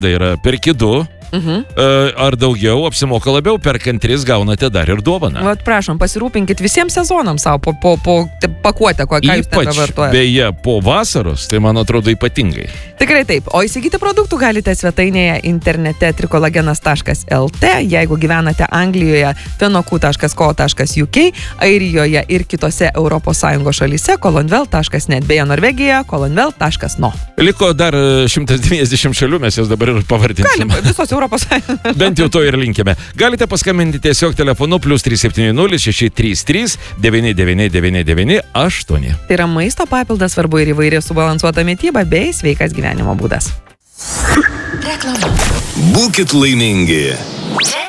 Tai yra perki 2. Ar daugiau, apsimoka labiau, perkant 3 gaunate dar ir dovaną. Vat prašom, pasirūpinkit visiems sezonams savo po pakuotę, ką jūs ten vartojate. Beje, po vasaros, tai man atrodo ypatingai. Tikrai taip. O įsigyti produktų galite svetainėje internete trikolagenas.lt, jeigu gyvenate Anglijoje, fenokų.co.uk, Airijoje ir kitose ES šalyse, colonvel.net, beje Norvegija, colonvel.no. Liko dar 190 šalių, mes jas dabar ir pavardinsim. Galima, visos ES. Bent jau to ir linkime. Galite paskambinti tiesiog telefonu +370 633 9999 8. Tai yra maisto papildas, svarbu ir įvairi subalansuota mityba bei sveikas gyvenimo būdas. Reklama. Būkit laimingi.